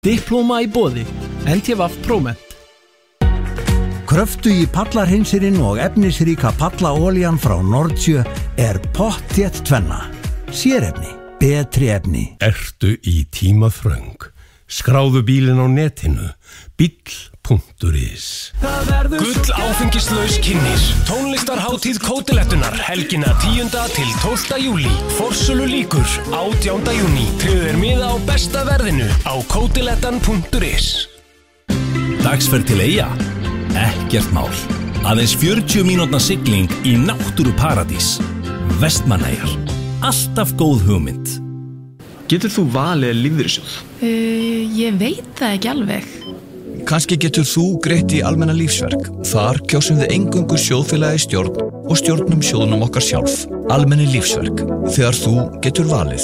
Diplóma í boði. NTVAF Próment. Kröftugi pallarhreinsirinn og efnisríka pallaolían frá Nordsjö pottþétt tvenna. Sérefni, betri efni. Ertu í tímaþröng? Skráðu bílinn á netinu. Bíll.is. Gull áfengislaus kynnir. Tónlistarhátíð Kótilettunar. Helgina 10. til 12. júlí. Forsölu lýkur 18. júní. Tryggðu miða á besta verðinu á kótilettan.is. Dagsferð til Eyja? Ekkert mál. Aðeins 40 mínútna sigling í náttúruparadís. Vestmannaeyjar. Alltaf góð hugmynd. Getur þú valið lífeyrissjóð? Ég veit það ekki alveg. Kannski getur þú greitt í almenna lífsverk. Þar kjósum við eingöngu sjóðfélagi stjórn og stjórnum sjóðunum okkar sjálf. Almenni lífsverk. Þegar þú getur valið.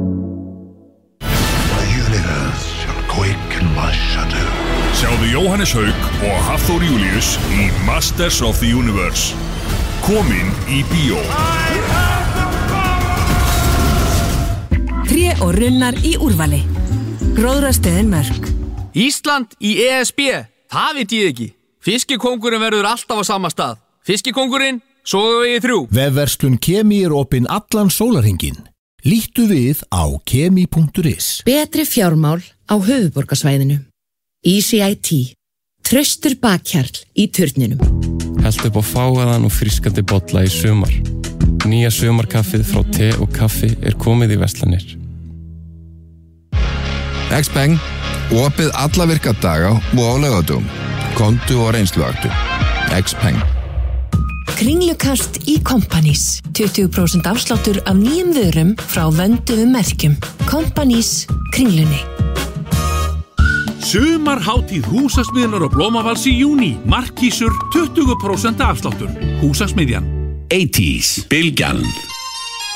Sjáðu Jóhannes Haug og Hafþór Júlíus í Masters of the Universe. Komin í bíó. Tré og runnar í úrvali. Gróðrastöðin Mörk. Ísland í ESB, það veit ég ekki. Fiskikóngurinn verður alltaf á sama stað. Fiskikóngurinn, Sogavegi 3. Vefverslun Kemi opin allan sólarhringinn. Líttu við á kemi.is. Betri fjármál á höfuðborgarsvæðinu. EasyIT. Traustur bakhjarl í turninum. Helt upp á fágaðan og frískandi bolla í sumar. Nýja sumarkaffið frá te og kaffi komið í verslanir. Xpeng, opið alla virka daga og á laugardögum. Komdu og reynsluaktu. Xpeng. Kringlukast í Kompanís. 20% afsláttur af nýjum vörum frá vönduðum merkjum. Kompanís Kringlunni. Sumarhátíð Húsasmiðjunar og Blómavals í júní. Markísur 20% afsláttur. Húsasmiðjan. 80s, Bylgjan.